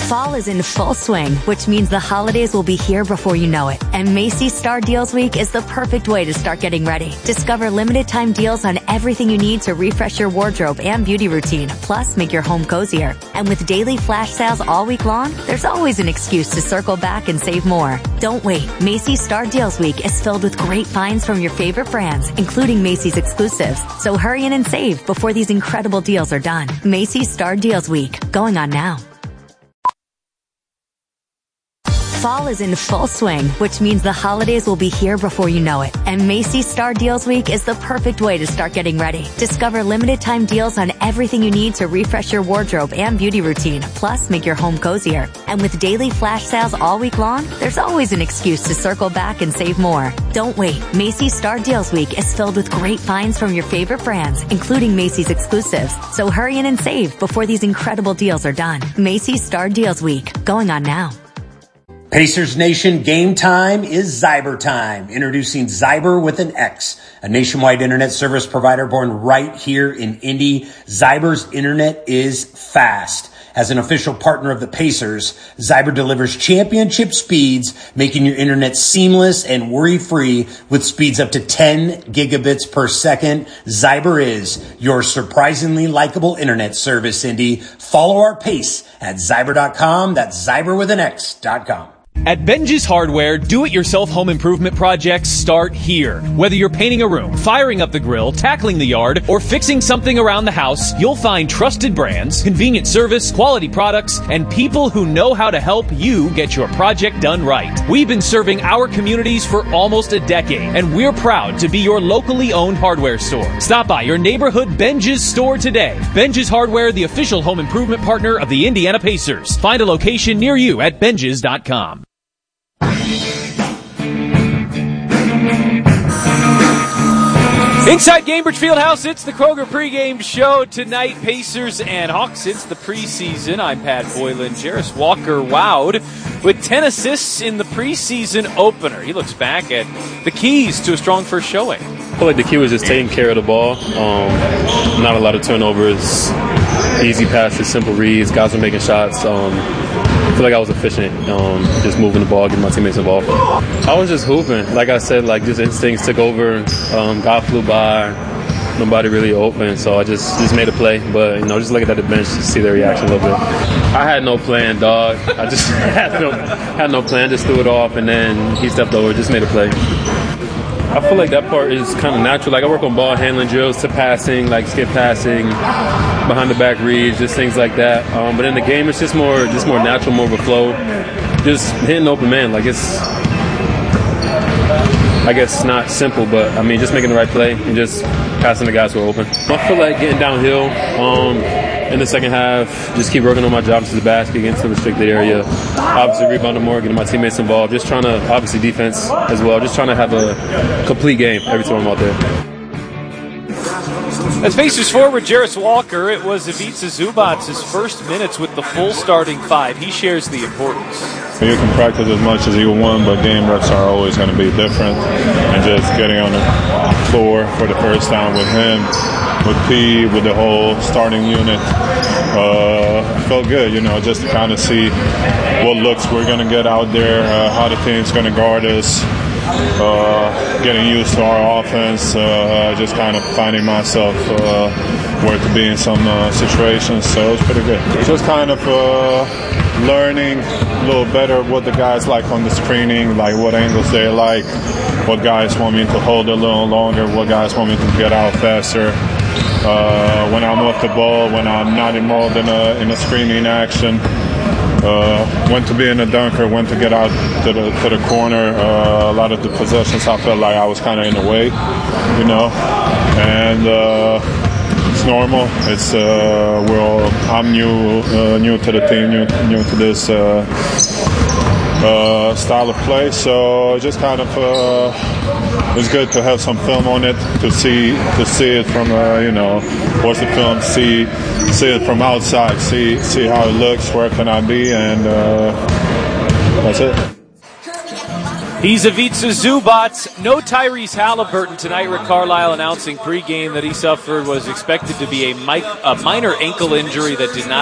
Fall is in full swing, which means the holidays will be here before you know it. And Macy's Star Deals Week is the perfect way to start getting ready. Discover limited time deals on everything you need to refresh your wardrobe and beauty routine, plus make your home cozier. And with daily flash sales all week long, there's always an excuse to circle back and save more. Don't wait. Macy's Star Deals Week is filled with great finds from your favorite brands, including Macy's exclusives. So hurry in and save before these incredible deals are done. Macy's Star Deals Week, going on now. Fall is in full swing, which means the holidays will be here before you know it. And Macy's Star Deals Week is the perfect way to start getting ready. Discover limited time deals on everything you need to refresh your wardrobe and beauty routine, plus make your home cozier. And with daily flash sales all week long, there's always an excuse to circle back and save more. Don't wait. Macy's Star Deals Week is filled with great finds from your favorite brands, including Macy's exclusives. So hurry in and save before these incredible deals are done. Macy's Star Deals Week, going on now. Pacers Nation, game time is Zyber time. Introducing Zyber with an X, a nationwide internet service provider born right here in Indy. Zyber's internet is fast. As an official partner of the Pacers, Zyber delivers championship speeds, making your internet seamless and worry-free with speeds up to 10 gigabits per second. Zyber is your surprisingly likable internet service, Indy. Follow our pace at Zyber.com. That's Zyber with an X.com. At Benji's Hardware, do-it-yourself home improvement projects start here. Whether you're painting a room, firing up the grill, tackling the yard, or fixing something around the house, you'll find trusted brands, convenient service, quality products, and people who know how to help you get your project done right. We've been serving our communities for almost a decade, and we're proud to be your locally owned hardware store. Stop by your neighborhood Benji's store today. Benji's Hardware, the official home improvement partner of the Indiana Pacers. Find a location near you at benjis.com. Inside Gainbridge Fieldhouse, it's the Kroger pregame show tonight. Pacers and Hawks, it's the preseason. I'm Pat Boylan. Jarris Walker wowed with 10 assists in the preseason opener. He looks back at the keys to a strong first showing. I feel like the key was just taking care of the ball. Not a lot of turnovers, easy passes, simple reads. Guys were making shots. I feel like I was efficient, just moving the ball, getting my teammates involved. I was just hooping. Like I said, like just instincts took over. God flew by. Nobody really open, so I just made a play. But, just looking at the bench to see their reaction a little bit. I had no plan, dog. I just had no plan, just threw it off, and then he stepped over, just made a play. I feel like that part is kind of natural. Like I work on ball handling drills to passing, like skip passing, behind the back reads, just things like that. But in the game, it's just more natural, more of a flow. Just hitting open man, like it's, I guess, not simple, but I mean, just making the right play and just passing the guys who are open. I feel like getting downhill in the second half, just keep working on my jobs to the basket, get into the restricted area. Obviously, rebounding more, getting my teammates involved. Just trying to, obviously, defense as well. Just trying to have a complete game every time I'm out there. As Pacers forward Jarris Walker, it was Ivica Zubac's first minutes with the full starting five. He shares the importance. You can practice as much as you want, but game reps are always going to be different. And just getting on the floor for the first time with him, with P, with the whole starting unit, felt good, just to kind of see what looks we're going to get out there, how the team's going to guard us. Getting used to our offense, just kind of finding myself where to be in some situations, so it was pretty good. Just kind of learning a little better what the guys like on the screening, like what angles they like, what guys want me to hold a little longer, what guys want me to get out faster. When I'm off the ball, when I'm not involved in a screening action. When to be in a dunker, when to get out to the corner. A lot of the possessions I felt like I was kind of in the way, and it's normal. It's I'm new to the team, new to this style of play, so just kind of it's good to have some film on it, to see it from watch the film, see it from outside, see how it looks, where can I be, and that's it. He's Ivica Zubac. No Tyrese Halliburton tonight. Rick Carlisle announcing pregame that he suffered was expected to be a minor ankle injury that did not